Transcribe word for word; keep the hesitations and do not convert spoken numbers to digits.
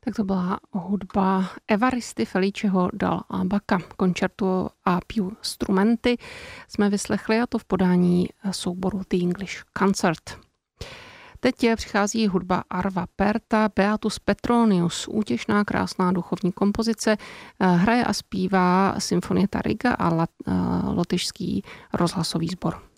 Tak to byla hudba Evaristy Feliceho dal Abaca, koncerto a più strumenti jsme vyslechli, a to v podání souboru The English Concert. Teď přichází hudba Arva Perta, Beatus Petronius, útěšná, krásná duchovní kompozice, hraje a zpívá Symfonietta Riga a lotyšský rozhlasový sbor.